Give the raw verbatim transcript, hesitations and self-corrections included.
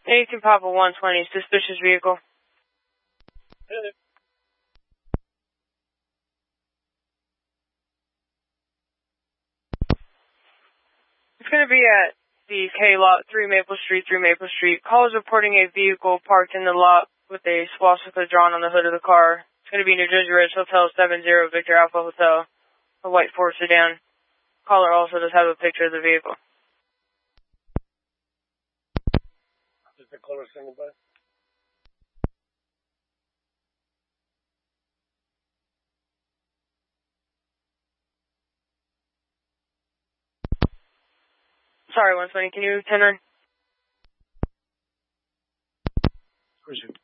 eighteen Papa one twenty, suspicious vehicle. Hello. It's going to be at the K lot, three Maple Street, three Maple Street. Call is reporting a vehicle parked in the lot with a swastika drawn on the hood of the car. It's going to be New Jersey Ridge Hotel seven zero Victor Alpha Hotel, a white Ford sedan. Caller also does have a picture of the vehicle. Is the caller standing by? Sorry, one twenty, can you ten nine? Where's your